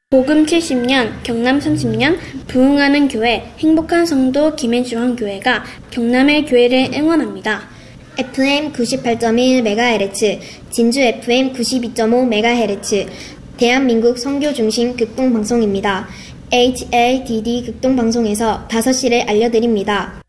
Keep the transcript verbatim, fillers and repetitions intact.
복음 칠십 년, 경남 삼십 년, 부흥하는 교회, 행복한 성도 김해중앙교회가 경남의 교회를 응원합니다. 에프엠 구십팔 점 일 메가헤르츠, 진주 에프엠 구십이 점 오 메가헤르츠, 대한민국 선교 중심 극동방송입니다. 에이치 엘 디 디 극동방송에서 다섯 시를 알려드립니다.